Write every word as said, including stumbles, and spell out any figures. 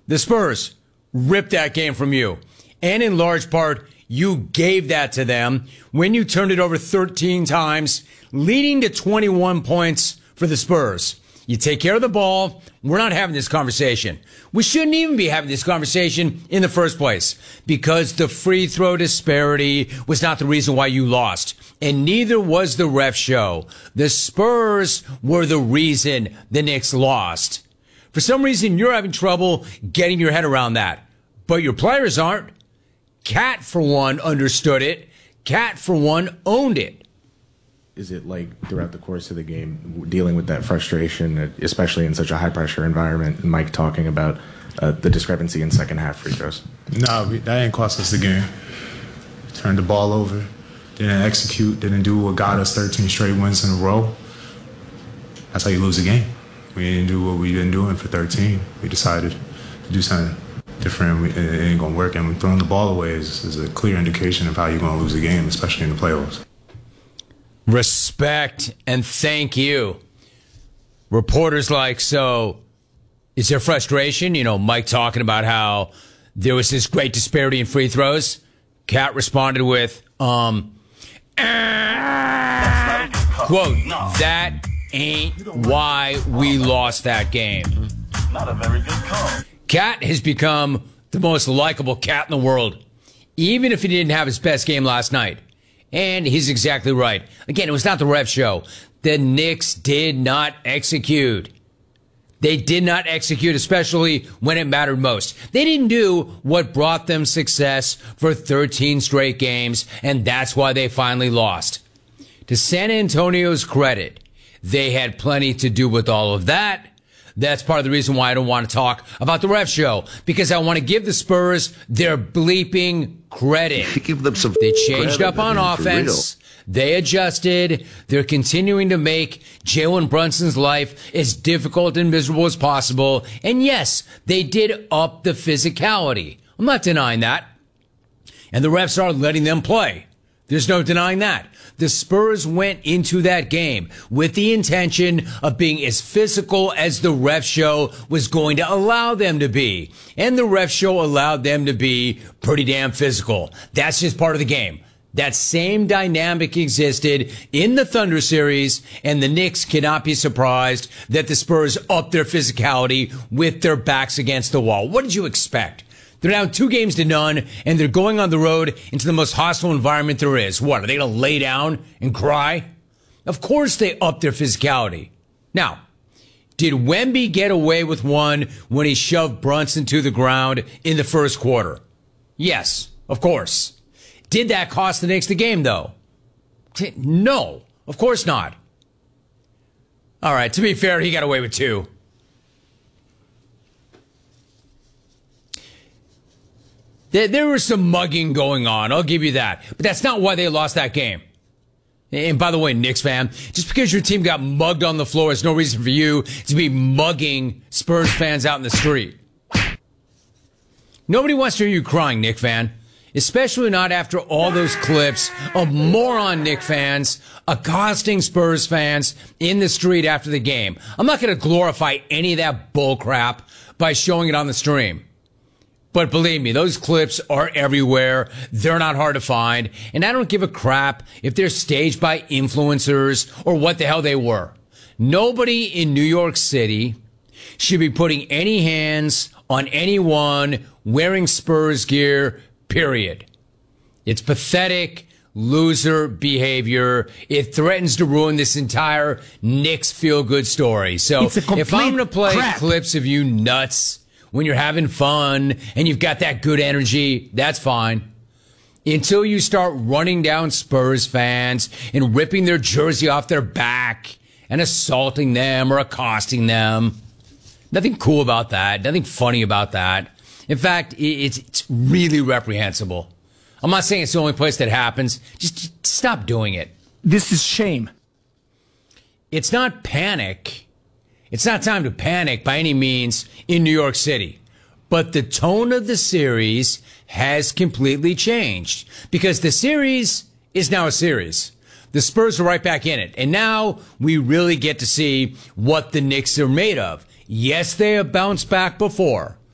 The Spurs ripped that game from you. And in large part, you gave that to them when you turned it over thirteen times, leading to twenty-one points for the Spurs. You take care of the ball. We're not having this conversation. We shouldn't even be having this conversation in the first place because the free throw disparity was not the reason why you lost. And neither was the ref show. The Spurs were the reason the Knicks lost. For some reason, you're having trouble getting your head around that. But your players aren't. Cat, for one, understood it. Cat, for one, owned it. Is it like throughout the course of the game, dealing with that frustration, especially in such a high-pressure environment, and Mike talking about uh, the discrepancy in second-half free throws? No, we, that ain't cost us the game. Turned the ball over, didn't execute, didn't do what got us thirteen straight wins in a row. That's how you lose a game. We didn't do what we've been doing for thirteen. We decided to do something different. We, it ain't going to work, and throwing the ball away is, is a clear indication of how you're going to lose a game, especially in the playoffs. Respect and thank you. Reporters like, so is there frustration? You know, Mike talking about how there was this great disparity in free throws. Cat responded with, um, ah, quote, that ain't why we lost that game. Not a very good call. Cat has become the most likable cat in the world, even if he didn't have his best game last night. And he's exactly right. Again, it was not the ref show. The Knicks did not execute. They did not execute, especially when it mattered most. They didn't do what brought them success for thirteen straight games, and that's why they finally lost. To San Antonio's credit, they had plenty to do with all of that. That's part of the reason why I don't want to talk about the ref show, because I want to give the Spurs their bleeping credit. Give them some they changed credit, up on I mean, offense. They adjusted. They're continuing to make Jalen Brunson's life as difficult and miserable as possible. And yes, they did up the physicality. I'm not denying that. And the refs are letting them play. There's no denying that. The Spurs went into that game with the intention of being as physical as the ref show was going to allow them to be. And the ref show allowed them to be pretty damn physical. That's just part of the game. That same dynamic existed in the Thunder series, and the Knicks cannot be surprised that the Spurs upped their physicality with their backs against the wall. What did you expect? They're down two games to none, and they're going on the road into the most hostile environment there is. What, are they going to lay down and cry? Of course they upped their physicality. Now, did Wemby get away with one when he shoved Brunson to the ground in the first quarter? Yes, of course. Did that cost the Knicks the game, though? No, of course not. All right, to be fair, he got away with two. There was some mugging going on, I'll give you that. But that's not why they lost that game. And by the way, Knicks fan, just because your team got mugged on the floor is no reason for you to be mugging Spurs fans out in the street. Nobody wants to hear you crying, Knicks fan. Especially not after all those clips of moron Knicks fans accosting Spurs fans in the street after the game. I'm not going to glorify any of that bull crap by showing it on the stream. But believe me, those clips are everywhere. They're not hard to find. And I don't give a crap if they're staged by influencers or what the hell they were. Nobody in New York City should be putting any hands on anyone wearing Spurs gear, period. It's pathetic, loser behavior. It threatens to ruin this entire Knicks feel-good story. So if I'm going to play crap. clips of you nuts when you're having fun and you've got that good energy, that's fine. Until you start running down Spurs fans and ripping their jersey off their back and assaulting them or accosting them. Nothing cool about that. Nothing funny about that. In fact, it's, it's really reprehensible. I'm not saying it's the only place that happens. Just, just stop doing it. This is shame. It's not panic. It's not time to panic by any means in New York City. But the tone of the series has completely changed because the series is now a series. The Spurs are right back in it. And now we really get to see what the Knicks are made of. Yes, they have bounced back before.